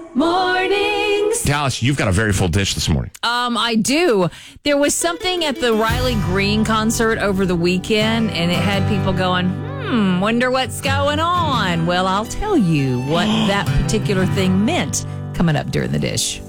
Mornings. Dallas, you've got a very full dish this morning. I do. There was something at the Riley Green concert over the weekend, and it had people going, wonder what's going on. Well, I'll tell you what that particular thing meant coming up during the dish.